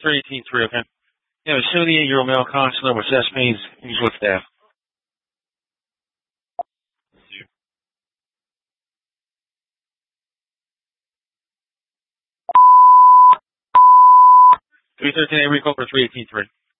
318.3, okay. Yeah, a 78-year-old male consular with chest pains. He's with staff. 313 A recall for 318.3.